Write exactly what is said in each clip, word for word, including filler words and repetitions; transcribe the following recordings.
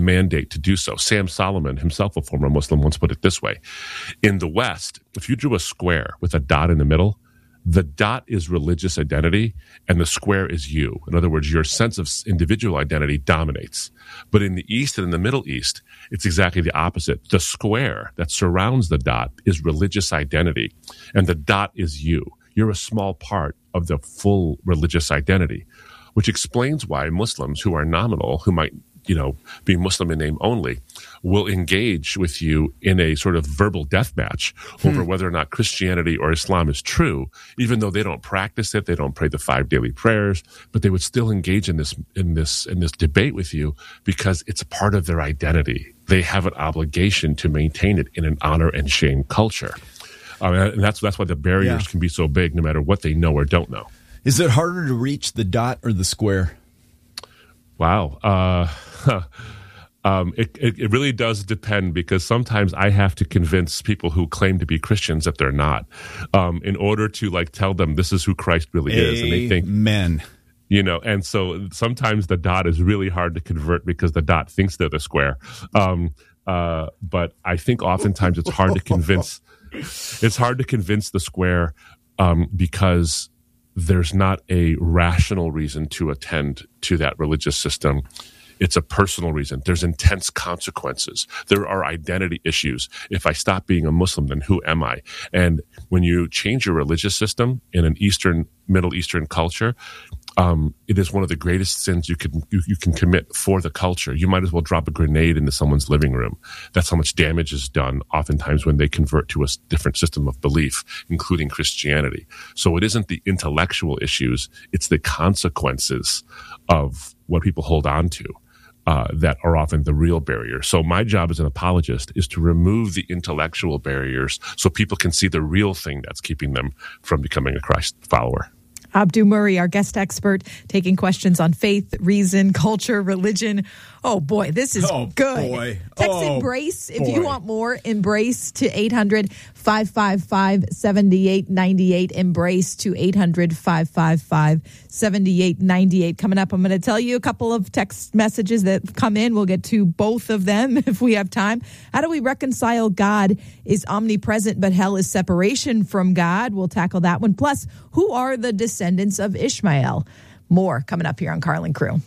mandate to do so. Sam Solomon, himself a former Muslim, once put it this way. In the West, if you drew a square with a dot in the middle, the dot is religious identity and the square is you. In other words, your sense of individual identity dominates. But in the East and in the Middle East, it's exactly the opposite. The square that surrounds the dot is religious identity, and the dot is you. You're a small part of the full religious identity, which explains why Muslims who are nominal, who might, you know, be Muslim in name only, will engage with you in a sort of verbal death match over hmm. whether or not Christianity or Islam is true, even though they don't practice it, they don't pray the five daily prayers, but they would still engage in this in this in this debate with you because it's part of their identity. They have an obligation to maintain it in an honor and shame culture. Um, and that's that's why the barriers yeah. can be so big no matter what they know or don't know. Is it harder to reach the dot or the square? Wow. Uh, um, it, it, it really does depend, because sometimes I have to convince people who claim to be Christians that they're not, um, in order to like tell them this is who Christ really is. And they think, Amen. You know, and so sometimes the dot is really hard to convert because the dot thinks they're the square. Um, uh, but I think oftentimes it's hard to convince, it's hard to convince the square, um, because there's not a rational reason to attend to that religious system. It's a personal reason. There's intense consequences. There are identity issues. If I stop being a Muslim, then who am I? And when you change your religious system in an Eastern, Middle Eastern culture, um, it is one of the greatest sins you can you, you can commit for the culture. You might as well drop a grenade into someone's living room. That's how much damage is done oftentimes when they convert to a different system of belief, including Christianity. So it isn't the intellectual issues, it's the consequences of what people hold on to uh, that are often the real barrier. So my job as an apologist is to remove the intellectual barriers so people can see the real thing that's keeping them from becoming a Christ follower. Abdu Murray, our guest expert, taking questions on faith, reason, culture, religion. Oh, boy, this is oh, good. Boy. Text oh, EMBRACE if boy. you want more. EMBRACE to eight hundred, five five five, seven eight nine eight. EMBRACE to eight hundred, five five five, seven eight nine eight. Coming up, I'm going to tell you a couple of text messages that come in. We'll get to both of them if we have time. How do we reconcile God is omnipresent, but hell is separation from God? We'll tackle that one. Plus, who are the descendants of Ishmael? More coming up here on Carlin Crew.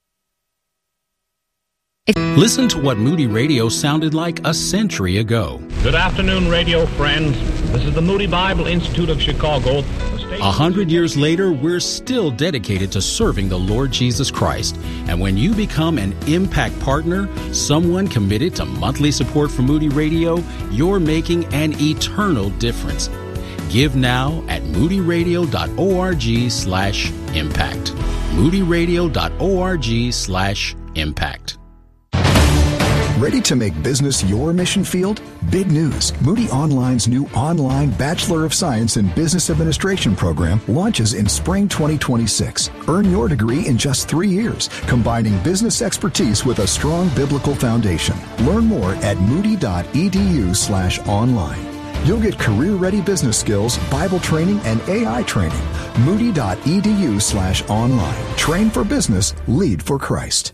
Listen to what Moody Radio sounded like a century ago. Good afternoon, radio friends. This is the Moody Bible Institute of Chicago. A hundred years later, we're still dedicated to serving the Lord Jesus Christ. And when you become an Impact Partner, someone committed to monthly support for Moody Radio, you're making an eternal difference. Give now at moodyradio.org slash impact. moodyradio.org slash impact. Ready to make business your mission field? Big news. Moody Online's new online Bachelor of Science in Business Administration program launches in spring twenty twenty-six. Earn your degree in just three years, combining business expertise with a strong biblical foundation. Learn more at moody.edu slash online. You'll get career-ready business skills, Bible training, and A I training. Moody.edu slash online. Train for business, lead for Christ.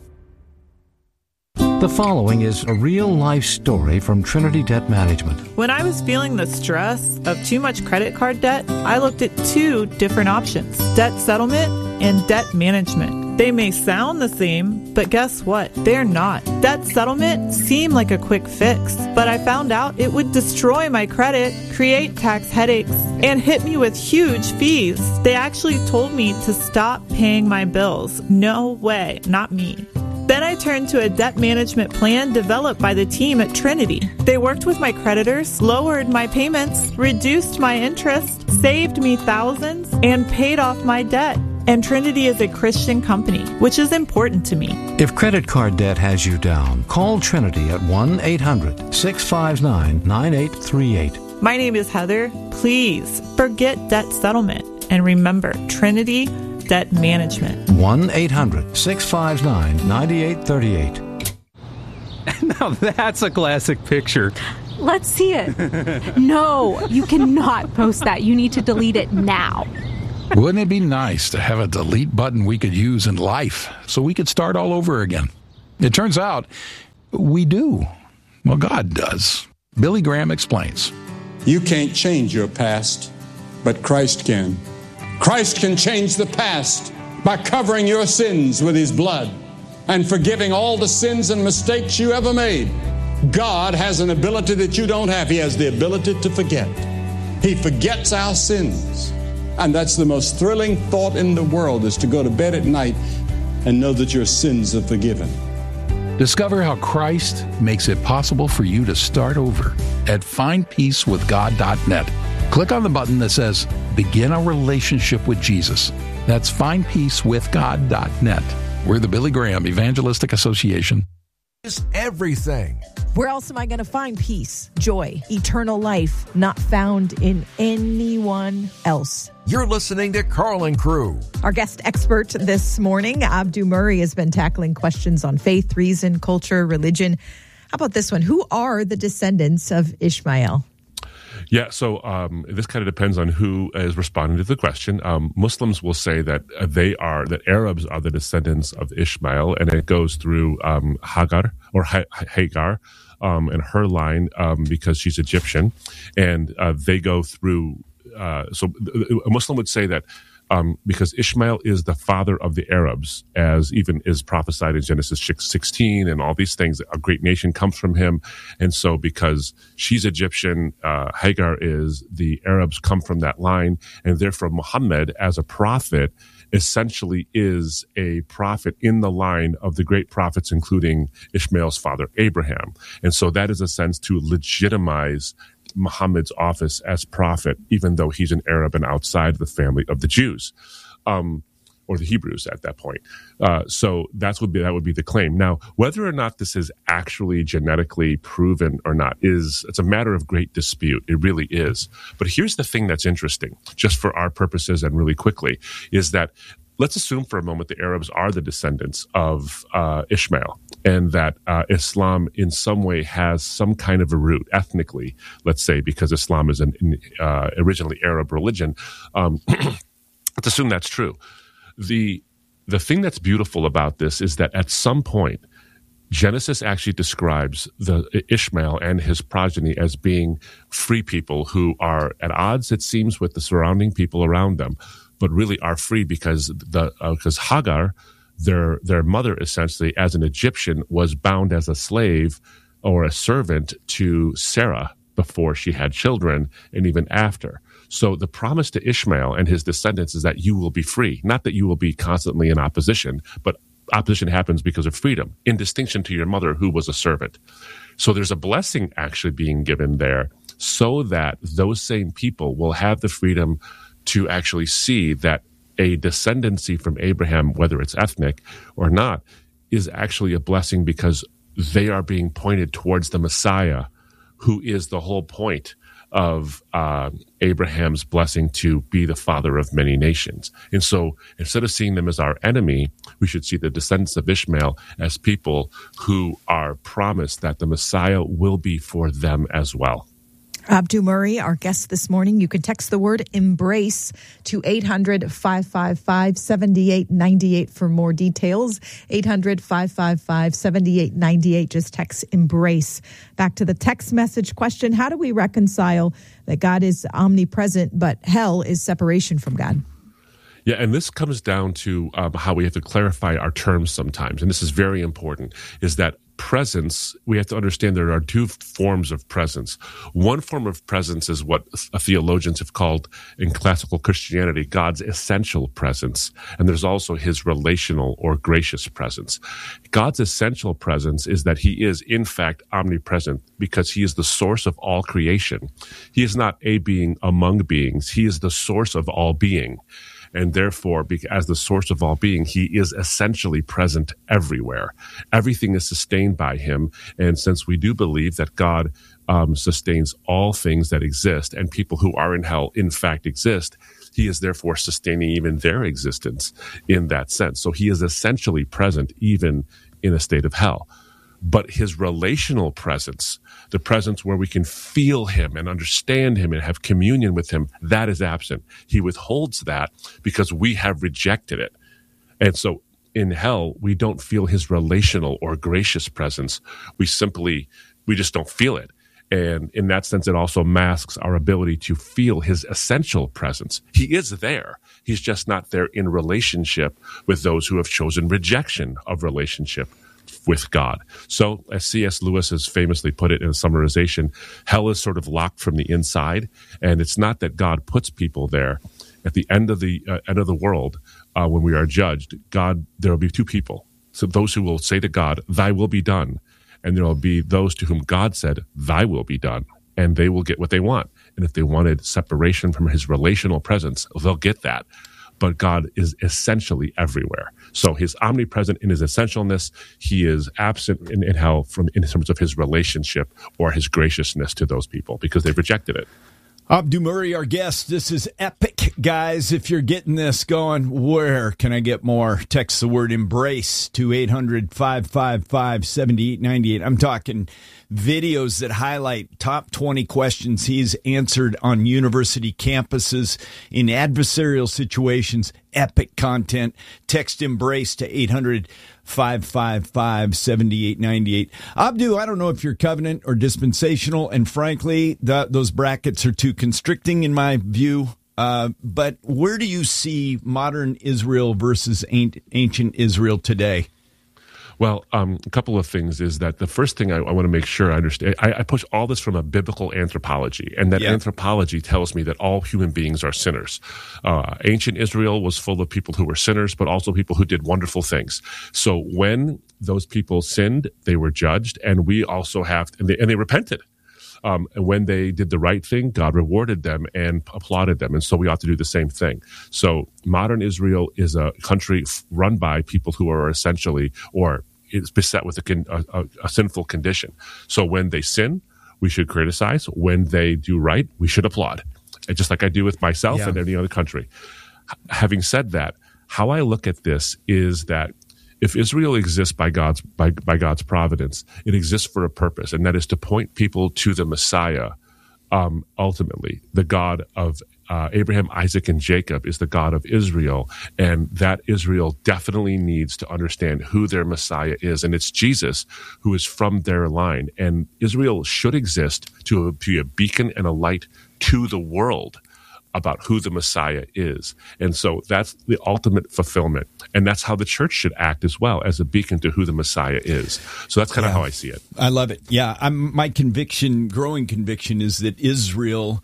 The following is a real-life story from Trinity Debt Management. When I was feeling the stress of too much credit card debt, I looked at two different options: debt settlement and debt management. They may sound the same, but guess what? They're not. Debt settlement seemed like a quick fix, but I found out it would destroy my credit, create tax headaches, and hit me with huge fees. They actually told me to stop paying my bills. No way, not me. Then I turned to a debt management plan developed by the team at Trinity. They worked with my creditors, lowered my payments, reduced my interest, saved me thousands, and paid off my debt. And Trinity is a Christian company, which is important to me. If credit card debt has you down, call Trinity at one eight hundred, six five nine, nine eight three eight. My name is Heather. Please forget debt settlement and remember Trinity Debt Management. one eight hundred, six five nine, nine eight three eight. Now that's a classic picture. Let's see it. No, you cannot post that. You need to delete it now. Wouldn't it be nice to have a delete button we could use in life so we could start all over again? It turns out We do. Well, God does. Billy Graham explains. You can't change your past, but Christ can. Christ can change the past by covering your sins with his blood and forgiving all the sins and mistakes you ever made. God has an ability that you don't have. He has the ability to forget. He forgets our sins. And that's the most thrilling thought in the world, is to go to bed at night and know that your sins are forgiven. Discover how Christ makes it possible for you to start over at find peace with god dot net. Click on the button that says Begin a Relationship with Jesus. That's find peace with god dot net. We're the Billy Graham Evangelistic Association. Is everything. Where else am I going to find peace, joy, eternal life, not found in anyone else? You're listening to Carl and Crew. Our guest expert this morning, Abdu Murray, has been tackling questions on faith, reason, culture, religion. How about this one? Who are the descendants of Ishmael? Yeah, so um, this kind of depends on who is responding to the question. Um, Muslims will say that uh, they are, that Arabs are the descendants of Ishmael, and it goes through um, Hagar or ha- Hagar um, and her line um, because she's Egyptian, and uh, they go through. Uh, so a Muslim would say that um, because Ishmael is the father of the Arabs, as even is prophesied in Genesis sixteen, and all these things, a great nation comes from him. And so because she's Egyptian, uh, Hagar is, the Arabs come from that line, and therefore Muhammad, as a prophet, essentially is a prophet in the line of the great prophets, including Ishmael's father, Abraham. And so that is a sense to legitimize Muhammad's office as prophet, even though he's an Arab and outside the family of the Jews, um, or the Hebrews at that point. Uh, so that's would be that would be the claim. Now, whether or not this is actually genetically proven or not is it's a matter of great dispute. It really is. But here's the thing that's interesting, just for our purposes and really quickly, is that let's assume for a moment the Arabs are the descendants of uh, Ishmael, and that uh, Islam in some way has some kind of a root ethnically, let's say, because Islam is an uh, originally Arab religion. Um, let's assume that's true. The the thing that's beautiful about this is that at some point, Genesis actually describes the Ishmael and his progeny as being free people who are at odds, it seems, with the surrounding people around them, but really are free because the because uh, Hagar, their their mother, essentially as an Egyptian, was bound as a slave or a servant to Sarah before she had children and even after. So the promise to Ishmael and his descendants is that you will be free, not that you will be constantly in opposition, but opposition happens because of freedom, in distinction to your mother who was a servant. So there's a blessing actually being given there so that those same people will have the freedom to actually see that a descendancy from Abraham, whether it's ethnic or not, is actually a blessing because they are being pointed towards the Messiah, who is the whole point of uh, Abraham's blessing to be the father of many nations. And so instead of seeing them as our enemy, we should see the descendants of Ishmael as people who are promised that the Messiah will be for them as well. Abdu Murray, our guest this morning. You can text the word EMBRACE to eight hundred, five five five, seven eight nine eight for more details. eight hundred, five five five, seven eight nine eight. Just text EMBRACE. Back to the text message question. How do we reconcile that God is omnipresent, but hell is separation from God? Yeah, and this comes down to um, how we have to clarify our terms sometimes, and this is very important, is that presence, we have to understand there are two forms of presence. One form of presence is what theologians have called in classical Christianity God's essential presence, and there's also his relational or gracious presence. God's essential presence is that he is in fact omnipresent because he is the source of all creation. He is not a being among beings. He is the source of all being. And therefore, as the source of all being, he is essentially present everywhere. Everything is sustained by him. And since we do believe that God um, sustains all things that exist, and people who are in hell, in fact, exist, he is therefore sustaining even their existence in that sense. So he is essentially present even in a state of hell. But his relational presence, the presence where we can feel him and understand him and have communion with him, that is absent. He withholds that because we have rejected it. And so in hell, we don't feel his relational or gracious presence. We simply, we just don't feel it. And in that sense, it also masks our ability to feel his essential presence. He is there. He's just not there in relationship with those who have chosen rejection of relationship with God. So, as C S Lewis has famously put it in a summarization, hell is sort of locked from the inside, and it's not that God puts people there. At the end of the uh, end of the world, uh, when we are judged, God, there will be two people. So those who will say to God, "Thy will be done," and there will be those to whom God said, "Thy will be done," and they will get what they want. And if they wanted separation from his relational presence, they'll get that. But God is essentially everywhere. So he's omnipresent in his essentialness. He is absent in, in hell from in terms of his relationship or his graciousness to those people because they've rejected it. Abdu Murray, our guest. This is epic, guys. If you're getting this going, where can I get more? Text the word embrace to eight hundred, five five five, seven eight nine eight. I'm talking videos that highlight top twenty questions he's answered on university campuses in adversarial situations. Epic content. Text embrace to eight hundred, five five five, seven eight nine eight. Abdu, I don't know if you're covenant or dispensational, and frankly, the, those brackets are too constricting in my view. Uh, but where do you see modern Israel versus ancient Israel today? Well, um, a couple of things is that the first thing I, I want to make sure I understand, I, I push all this from a biblical anthropology, and that yeah. anthropology tells me that all human beings are sinners. Uh, ancient Israel was full of people who were sinners, but also people who did wonderful things. So when those people sinned, they were judged, and we also have, and they, and they repented. Um, and when they did the right thing, God rewarded them and applauded them. And so we ought to do the same thing. So modern Israel is a country run by people who are essentially, or is beset with a, a, a sinful condition. So when they sin, we should criticize. When they do right, we should applaud. And just like I do with myself yeah. and any other country. H- having said that, how I look at this is that if Israel exists by God's by, by God's providence, it exists for a purpose, and that is to point people to the Messiah. Um, ultimately, the God of uh, Abraham, Isaac, and Jacob is the God of Israel, and that Israel definitely needs to understand who their Messiah is, and it's Jesus who is from their line. And Israel should exist to be a beacon and a light to the world about who the Messiah is. And so that's the ultimate fulfillment. And that's how the church should act as well, as a beacon to who the Messiah is. So that's kind of yeah. how I see it. I love it. Yeah, I'm, my conviction, growing conviction, is that Israel,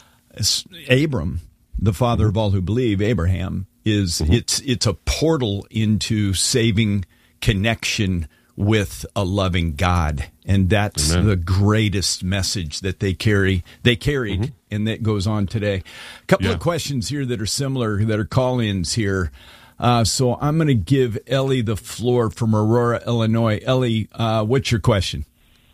Abram, the father mm-hmm. of all who believe, Abraham, is mm-hmm. it's it's a portal into saving connection with a loving God. And that's Amen. The greatest message that they carry. They carried, mm-hmm. and that goes on today. A couple yeah. of questions here that are similar, that are call-ins here. Uh, so I'm going to give Ellie the floor from Aurora, Illinois. Ellie, uh, what's your question?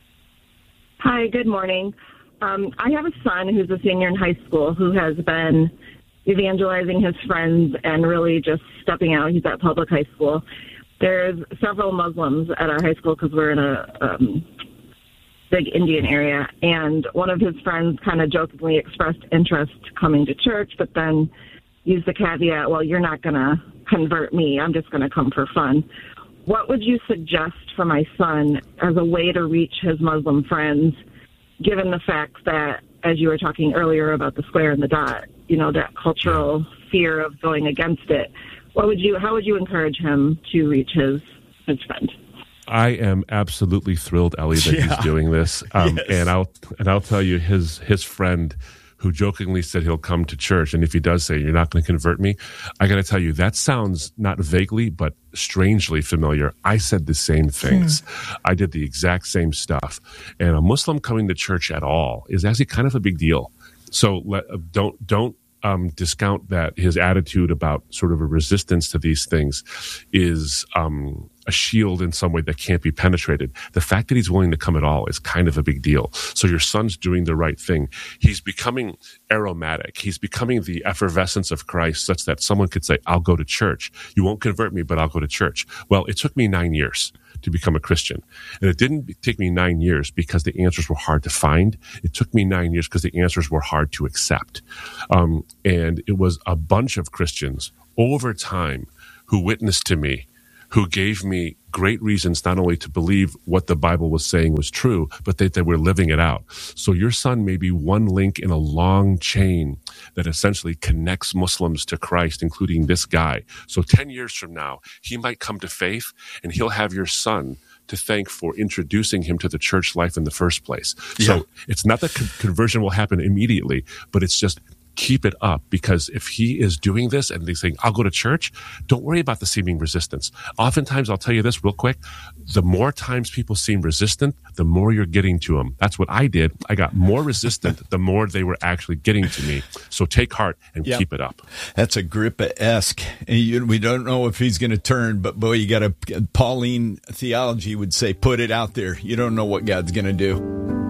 Hi, good morning. Um, I have a son who's a senior in high school who has been evangelizing his friends and really just stepping out. He's at public high school. There's several Muslims at our high school because we're in a um, big Indian area, and one of his friends kind of jokingly expressed interest coming to church, but then used the caveat, well, you're not going to convert me. I'm just going to come for fun. What would you suggest for my son as a way to reach his Muslim friends, given the fact that, as you were talking earlier about the square and the dot, you know, that cultural fear of going against it? What would you? How would you encourage him to reach his his friend? I am absolutely thrilled, Ellie, that yeah. he's doing this. Um, yes. And I'll and I'll tell you, his his friend, who jokingly said he'll come to church, and if he does say you're not going to convert me, I got to tell you that sounds not vaguely but strangely familiar. I said the same things. Hmm. I did the exact same stuff, and a Muslim coming to church at all is actually kind of a big deal. So let, don't don't. Um, discount that his attitude about sort of a resistance to these things is um, a shield in some way that can't be penetrated. The fact that he's willing to come at all is kind of a big deal. So your son's doing the right thing. He's becoming aromatic. He's becoming the effervescence of Christ, such that someone could say, I'll go to church. You won't convert me, but I'll go to church. Well, it took me nine years to become a Christian. And it didn't take me nine years because the answers were hard to find. It took me nine years because the answers were hard to accept. Um, and it was a bunch of Christians over time who witnessed to me who gave me great reasons not only to believe what the Bible was saying was true, but that they were living it out. So your son may be one link in a long chain that essentially connects Muslims to Christ, including this guy. So ten years from now, he might come to faith, and he'll have your son to thank for introducing him to the church life in the first place. Yeah. So it's not that con- conversion will happen immediately, but it's just keep it up, because if he is doing this and he's saying, I'll go to church, don't worry about the seeming resistance. Oftentimes, I'll tell you this real quick, the more times people seem resistant, the more you're getting to them. That's what I did. I got more resistant the more they were actually getting to me. So take heart and yep. keep it up. That's Agrippa-esque. We don't know if he's going to turn, but boy, you got a Pauline theology would say, put it out there. You don't know what God's going to do.